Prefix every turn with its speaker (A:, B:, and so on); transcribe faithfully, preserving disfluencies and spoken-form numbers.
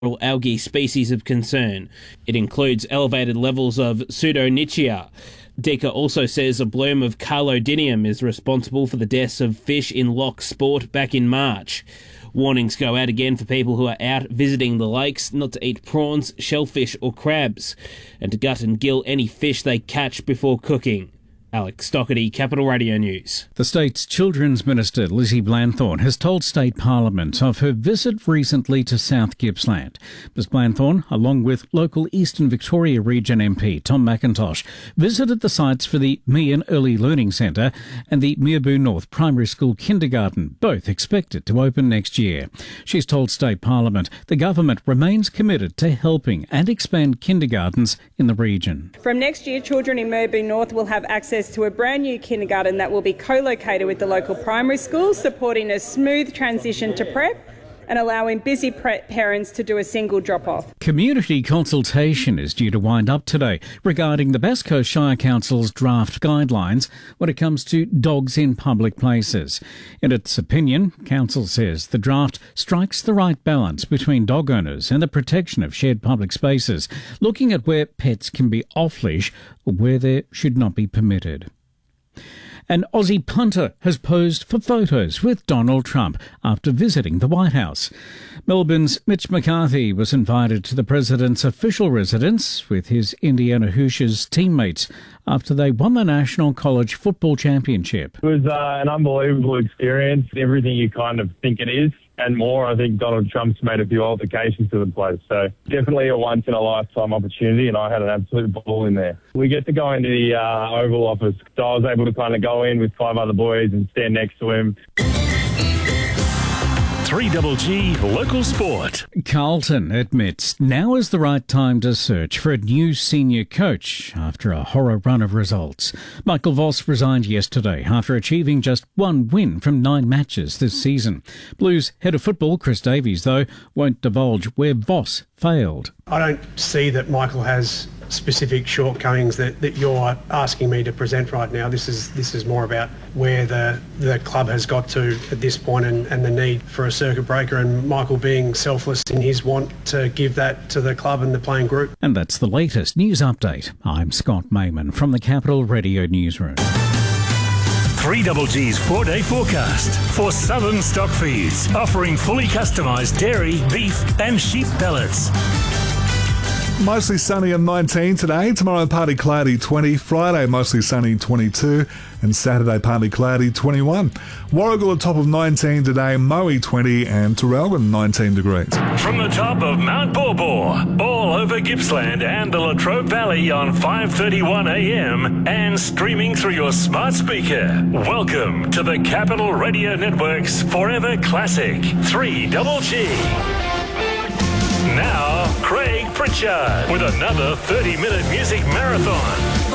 A: algae species of concern. It includes elevated levels of Pseudonychia. Dika also says a bloom of Carlodinium is responsible for the deaths of fish in Loch Sport back in March. Warnings go out again for people who are out visiting the lakes not to eat prawns, shellfish or crabs, and to gut and gill any fish they catch before cooking. Alex Stockerty, Capital Radio News.
B: The state's Children's Minister, Lizzie Blanthorne, has told State Parliament of her visit recently to South Gippsland. Miz Blanthorne, along with local Eastern Victoria Region M P Tom McIntosh, visited the sites for the Meehan Early Learning Centre and the Mearboo North Primary School Kindergarten, both expected to open next year. She's told State Parliament the government remains committed to helping and expand kindergartens in the region.
C: From next year, children in Mearboo North will have access to a brand new kindergarten that will be co-located with the local primary school, supporting a smooth transition to prep and allowing busy prep parents to do a single drop-off.
B: Community consultation is due to wind up today regarding the Bass Coast Shire Council's draft guidelines when it comes to dogs in public places. In its opinion, Council says the draft strikes the right balance between dog owners and the protection of shared public spaces, looking at where pets can be off-leash or where they should not be permitted. An Aussie punter has posed for photos with Donald Trump after visiting the White House. Melbourne's Mitch McCarthy was invited to the president's official residence with his Indiana Hoosiers teammates after they won the National College Football Championship.
D: It was uh, an unbelievable experience, everything you kind of think it is and more. I think Donald Trump's made a few altercations to the place, so definitely a once-in-a-lifetime opportunity, and I had an absolute ball in there. We get to go into the uh, Oval Office, so I was able to kind of go in with five other boys and stand next to him.
E: three G G Local Sport.
B: Carlton admits now is the right time to search for a new senior coach after a horror run of results. Michael Voss resigned yesterday after achieving just one win from nine matches this season. Blues head of football Chris Davies, though, won't divulge where Voss failed.
F: I don't see that Michael has specific shortcomings that, that you're asking me to present right now. This is this is more about where the, the club has got to at this point and, and the need for a circuit breaker, and Michael being selfless in his want to give that to the club and the playing group.
B: And that's the latest news update. I'm Scott Mayman from the Capital Radio Newsroom.
E: three G G's four-day forecast for Southern Stockfeeds, offering fully customised dairy, beef and sheep pellets.
G: Mostly sunny and nineteen today. Tomorrow partly cloudy twenty. Friday mostly sunny twenty-two. And Saturday partly cloudy twenty-one. Warragul a top of nineteen today. Moe twenty and Terrelgan nineteen degrees.
E: From the top of Mount Borbor, all over Gippsland and the Latrobe Valley on five thirty-one a m and streaming through your smart speaker. Welcome to the Capital Radio Network's Forever Classic three G G. Now, Craig Pritchard with another thirty minute music marathon.